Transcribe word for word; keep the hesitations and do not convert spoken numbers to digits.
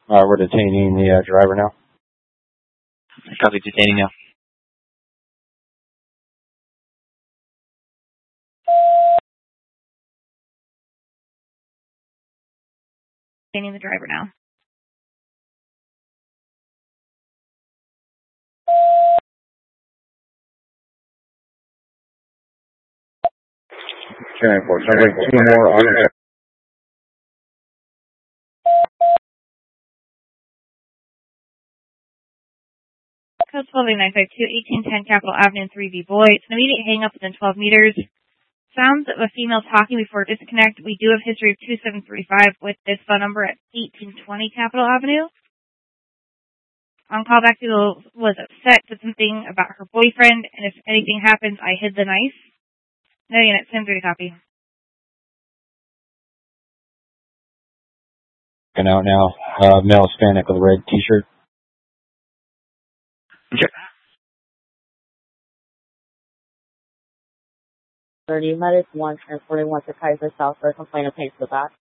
Uh, we're detaining the uh, driver now. Copy, detaining now. Detaining the driver now. ten four, two more on it. Code twelve eight nine five two, eighteen ten Capitol Avenue, three B Boy. It's an immediate hang up within twelve meters. Sounds of a female talking before disconnect. We do have history of two seven three five with this phone number at eighteen twenty Capitol Avenue. On callback, people was upset, said something about her boyfriend, and if anything happens, I hid the knife. No unit, ten three copy. Looking out now. Uh, male Hispanic with a red t-shirt. Okay. thirty medics, one transporting one to Kaiser South for a complaint of pain to the back.